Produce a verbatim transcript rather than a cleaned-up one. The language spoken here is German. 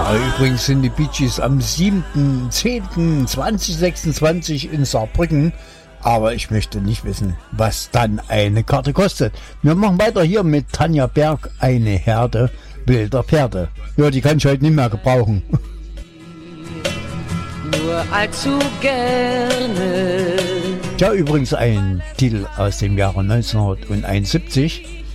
Übrigens sind die Bee Gees am siebten zehnten zweitausendsechsundzwanzig in Saarbrücken. Aber ich möchte nicht wissen, was dann eine Karte kostet. Wir machen weiter hier mit Tanja Berg, eine Herde wilder Pferde. Ja, die kann ich heute nicht mehr gebrauchen. Nur allzu gerne. Ja, übrigens ein Titel aus dem Jahre neunzehnhunderteinundsiebzig.